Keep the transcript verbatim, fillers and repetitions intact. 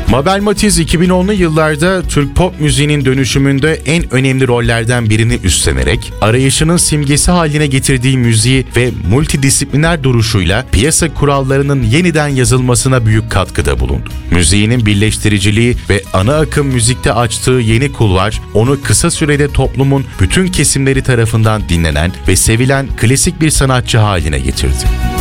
Mabel Matiz iki bin onlu yıllarda Türk pop müziğinin dönüşümünde en önemli rollerden birini üstlenerek arayışının simgesi haline getirdiği müziği ve multidisipliner duruşuyla piyasa kurallarının yeniden yazılmasına büyük katkıda bulundu. Müziğinin birleştiriciliği ve ana akım müzikte açtığı yeni kulvar onu kısa sürede toplumun bütün kesimleri tarafından dinlenen ve sevilen klasik bir sanatçı haline getirdi.